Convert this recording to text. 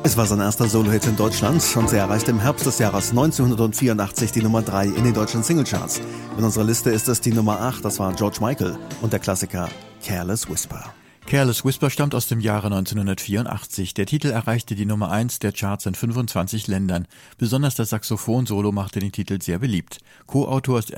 Es war sein erster Solo-Hit in Deutschland und er erreichte im Herbst des Jahres 1984 die Nummer 3 in den deutschen Singlecharts. In unserer Liste ist es die Nummer 8, das war George Michael und der Klassiker Careless Whisper. Careless Whisper stammt aus dem Jahre 1984. Der Titel erreichte die Nummer 1 der Charts in 25 Ländern. Besonders das Saxophon-Solo machte den Titel sehr beliebt. Co-Autor ist